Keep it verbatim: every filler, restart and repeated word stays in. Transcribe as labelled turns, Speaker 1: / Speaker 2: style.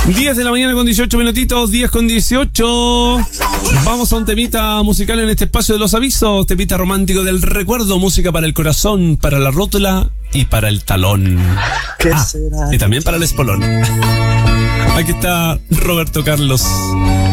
Speaker 1: diez de la mañana con dieciocho minutitos, diez con dieciocho. Vamos a un temita musical en este espacio de los avisos. Temita romántico del recuerdo, música para el corazón, para la rótula y para el talón.
Speaker 2: ¿Qué
Speaker 1: Ah,
Speaker 2: será?
Speaker 1: y también para el espolón. Aquí está Roberto Carlos.